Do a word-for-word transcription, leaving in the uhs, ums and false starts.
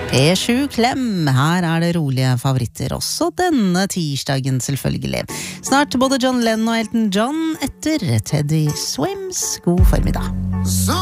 P sju Klem, her er det rolige favoritter, også denne tirsdagen selvfølgelig. Snart både John Lennon og Elton John etter Teddy Swims. God formiddag.